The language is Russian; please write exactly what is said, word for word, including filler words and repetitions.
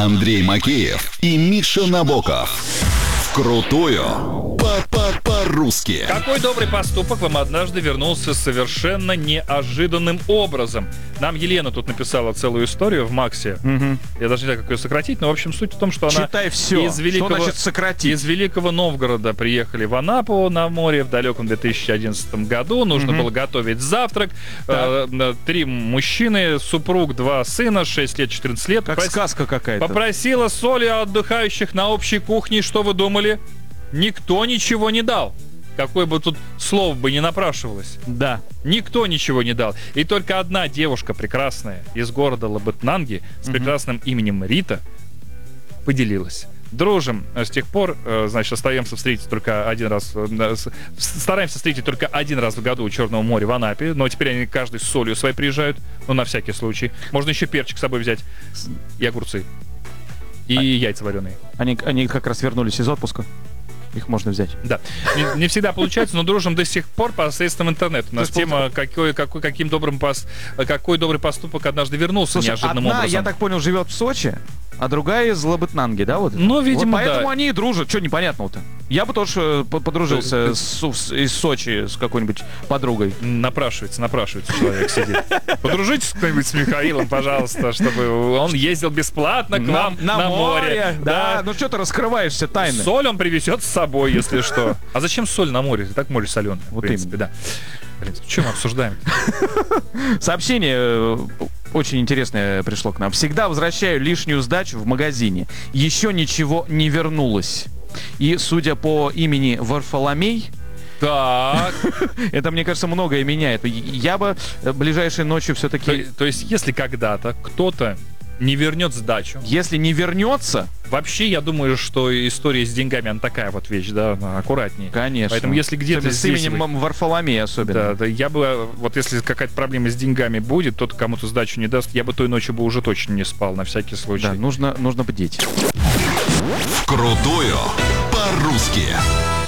Андрей Макеев и Миша Набоков. Крутую по-по-по-русски. Какой добрый поступок вам однажды вернулся совершенно неожиданным образом? Нам Елена тут написала целую историю в Максе. Угу. Я даже не знаю, как ее сократить, но, в общем, суть в том, что она... Читай все. Из Великого, что значит сократить? Из Великого Новгорода приехали в Анапу на море в далеком две тысячи одиннадцатом году. Нужно угу. было готовить завтрак. Э, три мужчины, супруг, два сына, шесть лет, четырнадцать лет. Как Прос... сказка какая-то. Попросила соли отдыхающих на общей кухне. Что вы думали? Никто ничего не дал. Какое бы тут слово бы не напрашивалось. Да. Никто ничего не дал. И только одна девушка прекрасная из города Лабытнанги с угу. прекрасным именем Рита поделилась. Дружим с тех пор, значит, остаемся встретить только один раз, стараемся встретить только один раз в году у Черного моря в Анапе, но теперь они каждый с солью своей приезжают, ну, на всякий случай. Можно еще перчик с собой взять и огурцы. И а, яйца вареные. Они, они как раз вернулись из отпуска. Их можно взять. Да. Не, не всегда получается, но дружим до сих пор посредством интернета. У нас То тема какой, какой, каким добрым пос, какой добрый поступок однажды вернулся. Слушай, неожиданным одна, образом. Я так понял, живет в Сочи, а другая из Лабытнанги, да? Вот ну, видимо, вот поэтому да. они и дружат. Что непонятного-то? Я бы тоже подружился с, из Сочи с какой-нибудь подругой. Напрашивается, напрашивается человек сидит. Подружитесь кто-нибудь с Михаилом, пожалуйста, чтобы он ездил бесплатно к вам на, на море. море. Да. да, ну что ты раскрываешься тайны? Соль он привезет с собой, если что. А зачем соль на море? Так море соленое. Вот в принципе, именно. Да. Блин, что мы обсуждаем? Сообщение очень интересное пришло к нам. Всегда возвращаю лишнюю сдачу в магазине. Еще ничего не вернулось. И, судя по имени Варфоломей, так. это, мне кажется, многое меняет. Я бы ближайшей ночью все-таки... То, то есть, если когда-то кто-то не вернет сдачу... Если не вернется... Вообще, я думаю, что история с деньгами, она такая вот вещь, да, аккуратнее. Конечно. Поэтому, если где-то с именем вы... Варфоломей особенно. Да, да, я бы, вот если какая-то проблема с деньгами будет, тот кому-то сдачу не даст, я бы той ночью бы уже точно не спал, на всякий случай. Да, нужно, нужно бдеть. Крутую по-русски.